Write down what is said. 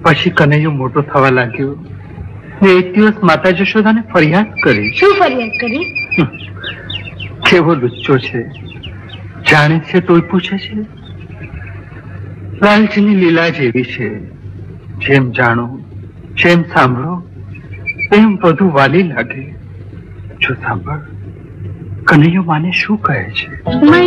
પછી કનૈયો મોટો થવા લાગ્યો ને એક દિવસ માતા જશોદાને ફરિયાદ કરી. શું ફરિયાદ કરી? કેવો લુચ્ચો છે, જાણે છે તોય પૂછે છે. લાલજીની લીલા જેવી છે, જેમ જાણો જેમ સાંભળો એમ બધું વાલી લાગે. જો સાંભળ, કનૈયો માને શું કહે છે.